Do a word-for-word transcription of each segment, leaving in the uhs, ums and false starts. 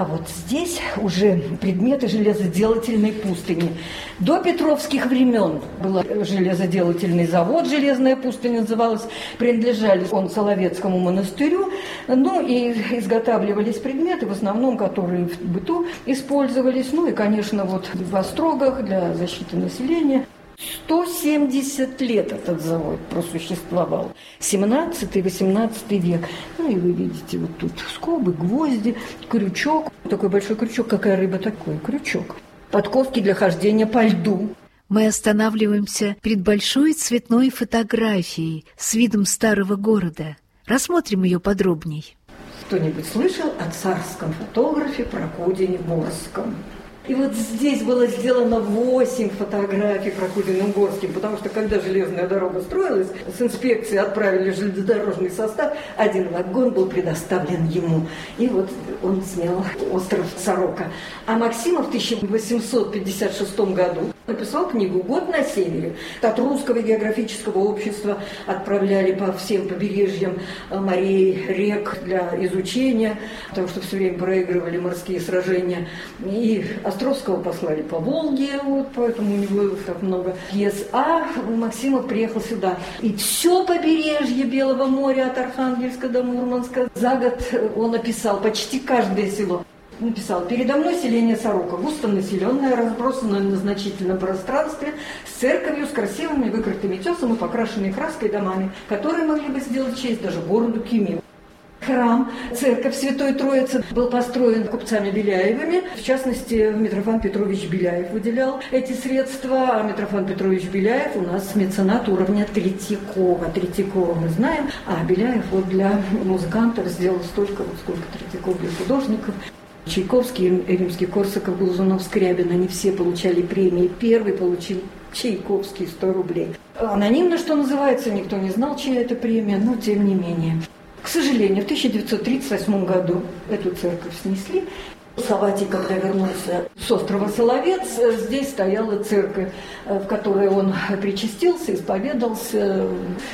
А вот здесь уже предметы железоделательной пустыни. До петровских времен был железоделательный завод, железная пустыня называлась, принадлежали он Соловецкому монастырю, ну и изготавливались предметы, в основном, которые в быту использовались, ну и, конечно, вот в острогах для защиты населения. сто семьдесят лет этот завод просуществовал. семнадцатый-восемнадцатый век. Ну и вы видите, вот тут скобы, гвозди, крючок. Такой большой крючок. Какая рыба такой? Крючок. Подковки для хождения по льду. Мы останавливаемся перед большой цветной фотографией с видом старого города. Рассмотрим ее подробней. Кто-нибудь слышал о царском фотографе Прокудине Горском? И вот здесь было сделано восемь фотографий Прокудиным Горским, потому что когда железная дорога строилась, с инспекции отправили железнодорожный состав, один вагон был предоставлен ему. И вот он снял остров Сорока. А Максимов в тысяча восемьсот пятьдесят шестом году написал книгу «Год на севере». От Русского географического общества отправляли по всем побережьям морей, рек для изучения, потому что все время проигрывали морские сражения. И Островского послали по Волге, вот, поэтому у него так много пьес. А Максимов приехал сюда. И все побережье Белого моря от Архангельска до Мурманска за год он описал почти каждое село. Написал: передо мной селение Сорока, густонаселенное, разбросанное на значительном пространстве, с церковью, с красивыми выкрытыми тесом и покрашенными краской домами, которые могли бы сделать честь даже городу Кемерово. Храм, церковь Святой Троицы был построен купцами Беляевыми. В частности, Митрофан Петрович Беляев выделял эти средства. А Митрофан Петрович Беляев у нас меценат уровня Третьякова. Третьякова мы знаем, а Беляев вот для музыкантов сделал столько, вот сколько Третьяков для художников. Чайковский, Римский-Корсаков, Глазунов, Скрябин, они все получали премии. Первый получил Чайковский сто рублей. Анонимно, что называется, никто не знал, чья это премия, но тем не менее. К сожалению, в тысяча девятьсот тридцать восьмом году эту церковь снесли. Савватий, когда вернулся с острова Соловец, здесь стояла церковь, в которой он причастился, исповедался,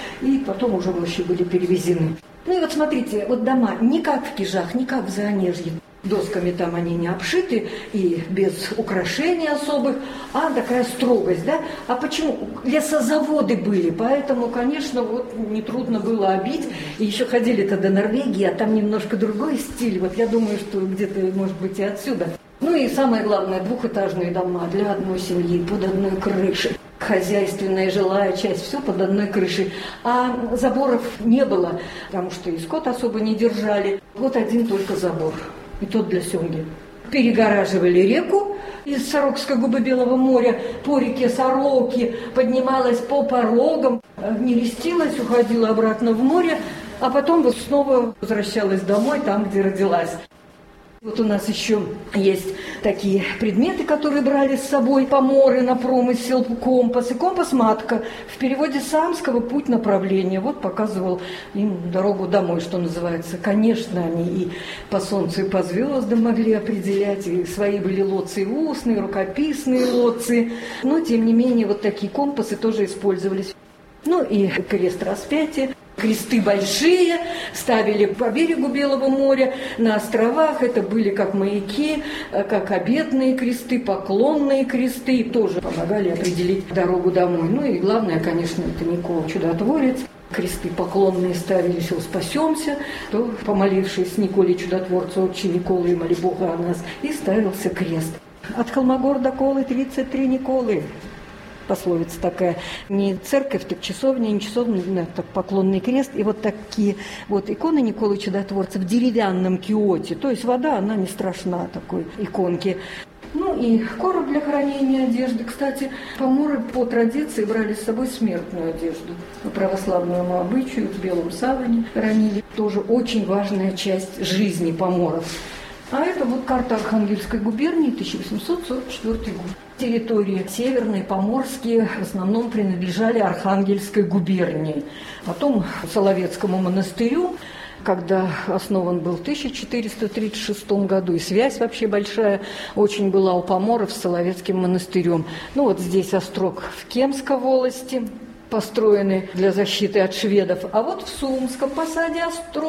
и потом уже мощи были перевезены. Ну и вот смотрите, вот дома не как в Кижах, не как в Заонежье. Досками там они не обшиты и без украшений особых, а такая строгость, да? А почему? Лесозаводы были, поэтому, конечно, вот нетрудно было обить. И еще ходили-то до Норвегии, а там немножко другой стиль. Вот я думаю, что где-то, может быть, и отсюда. Ну и самое главное, двухэтажные дома для одной семьи, под одной крышей. Хозяйственная, жилая часть, все под одной крышей. А заборов не было, потому что и скот особо не держали. Вот один только забор. И тот для семьи. Перегораживали реку из Сорокской губы Белого моря по реке Сороки, поднималась по порогам, нерестилась, уходила обратно в море, а потом вот снова возвращалась домой, там, где родилась. Вот у нас еще есть такие предметы, которые брали с собой поморы на промысел, компас. И компас-матка в переводе с самского «путь направления». Вот показывал им дорогу домой, что называется. Конечно, они и по солнцу, и по звездам могли определять. И свои были лоции устные, рукописные лоции. Но, тем не менее, вот такие компасы тоже использовались. Ну и крест распятия. Кресты большие ставили по берегу Белого моря, на островах. Это были как маяки, как обетные кресты, поклонные кресты. Тоже помогали определить дорогу домой. Ну и главное, конечно, это Никола Чудотворец. Кресты поклонные ставили, все спасемся, то, помолившись Николе Чудотворцу, отче Николы, моли Бога о нас, и ставился крест. От Холмогор до Колы тридцать три Николы. Пословица такая, не церковь, так часовня, не часовня, так поклонный крест. И вот такие вот иконы Николы Чудотворца в деревянном киоте. То есть вода, она не страшна такой иконке. Ну и короб для хранения одежды. Кстати, поморы по традиции брали с собой смертную одежду. По православному обычаю в белом саване хранили. Тоже очень важная часть жизни поморов. А это вот карта Архангельской губернии, тысяча восемьсот сорок четвёртый год. Территории северные, поморские, в основном принадлежали Архангельской губернии. Потом Соловецкому монастырю, когда основан был в тысяча четыреста тридцать шестом году, и связь вообще большая очень была у поморов с Соловецким монастырем. Ну вот здесь острог в Кемской волости, построенный для защиты от шведов, а вот в Сумском посаде острог.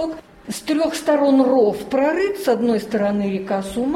С трех сторон ров прорыт, с одной стороны река Сума,